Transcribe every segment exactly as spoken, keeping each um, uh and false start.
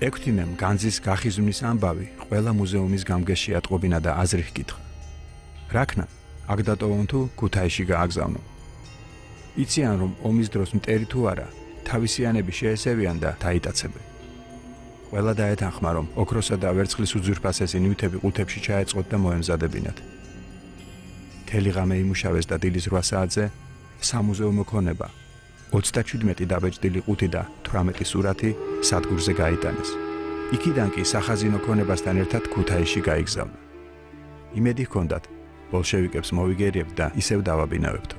ექვთიმემ განძის გახიზვნის ამბავი ყველა მუზეუმის გამგეში ატყობინა და აზრი ჰკითხა. რაქნა, აქ დატოვონ თუ ქუთაისში გააგზავნო. იციან რომ ომის დროს მტერი თუ არა, თავისიანები შეესევიან და დაიტაცებენ. ყველა დაეთანხმა რომ ოქროსა და ვერცხლის უძვირფასესი ნივთები ყუთებში ჩაეწყოთ და მოემზადებინათ. მთელი ღამე იმუშავეს და დილის რვა საათზე სამუზეუმო ქონება ოცდაჩვიდმეტი დაბეჭდილი ყუთი და თვრამეტი სურათი სადგურზე გაიტანეს. იქიდან კი სახაზინო ქონებასთან ერთად ქუთაისში გაიგზავნა. იმედი ჰქონდათ, ბოლშევიკებს მოვიგერიებთ და ისევ დავაბინავებთო.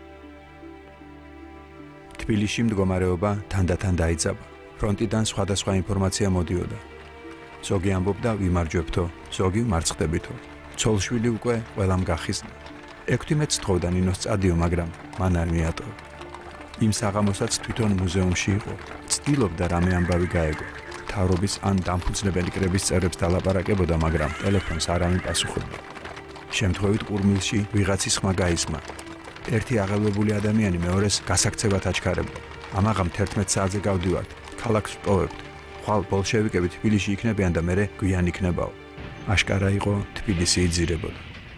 თბილისში მდგომარეობა თანდათან დაიძაბა. ფრონტიდან სხვადასხვა ინფორმაცია მოდიოდა. ზოგი ამბობდა ვიმარჯვებთო, ზოგი მარცხდებითო. ცოლშვილი უკვე ყველამ გახიზნა. ექვთიმეც თხოვდა ნინოს წადიო, მაგრამ მან არ მიატოვა. იმ საღამოსაც თვითონ მუზეუმში იყო. ცდილობდა რამე ამბავი გაეგო. მთავრობის ან დამფუძნებელი კრების წევრებს დალაპარაკებოდა, მაგრამ ტელეფონს არავინ პასუხობდა. შემთხვევით ყურმილში ვიღაცის ხმა გაისმა. ერთი აღელვებული ადამიანი მეორეს გასაქცევად აჩქარებდა. ამაღამ თერთმეტ საათზე გავდივართ. ქალაქს ვტოვებთ. ხვალ ბოლშევიკები თბილისში იქნებიან და მერე გვიან იქნებაო. აშკარა იყო თბილისი იძირებოდა.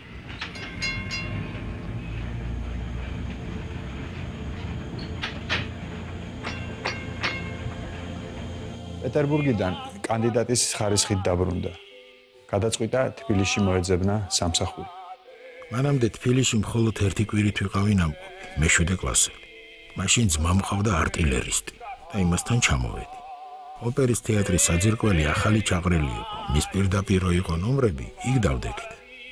პეტერბურგიდან კანდიდატის ხარისხით დაბრუნდა. გადაწყვიტა თბილისში მოეძებნა სამსახური. მანამდე თბილისში მხოლოდ ერთი კვირით ვიყავი ნამყოფი, მეშვიდე კლასელი. მაშინ ძმა მყავდა არტილერისტი და იმასთან ჩამოვედი. ოპერის თეატრის საძირკველი ახალი ჩაყრილი იყო. მის პირდაპირ იყო ნომრები, იქ დავდექით.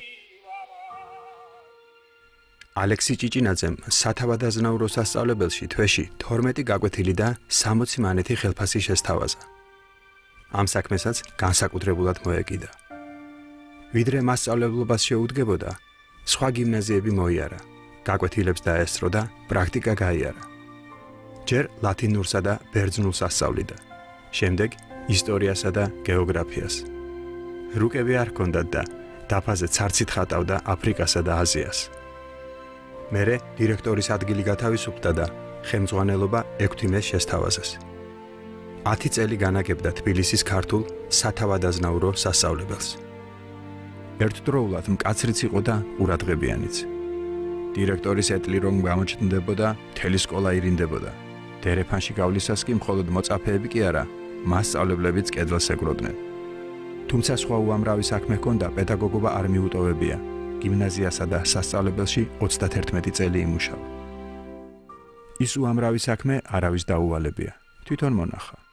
ალექსი ჭიჭინაძემ სათავადაზნაურო სასწავლებელში თვეში თორმეტი გაკვეთილი და სამოცი მანეთი ხელფასი შესთავაზა. ამ საქმესაც განსაკუთრებულად მოეკიდა. ვიდრე მასწავლებლობას შეუდგებოდა, სხვა გიმნაზიები მოიარა, გაკვეთილებს დაესწრო და პრაქტიკა გაიარა. ჯერ ლათინურსა და ბერძნულს ასწავლიდა, შემდეგ ისტორიასა და გეოგრაფიას. რუკები არ ჰქონდათ და დაფაზე ცარცით ხატავდა აფრიკასა და აზიას. მერე დირექტორის ადგილი გათავისუფლდა და ხელმძღვანელობა ექვთიმეს შესთავაზეს. ათი წელი განაგებდა თბილისის ქართულ სათავადაზნაურო სასწავლებელს. ერთდროულად მკაცრიც იყო და ყურადღებიანიც. დირექტორის ეტლი რომ გამოჩნდებოდა, მთელი სკოლა ირინდებოდა. დერეფანში გავლისას კი მხოლოდ მოწაფეები კი არა, მასწავლებლებიც კედელს ეკვროდნენ. თუმცა სხვა უამრავი საქმე ჰქონდა, პედაგოგობა არ მიუტოვებია. გიმნაზიასა და სასწავლებელში ოცდათერთმეტი წელი იმუშავა. ის უამრავი საქმე არავის დაუვალებია, თვითონ მონახა.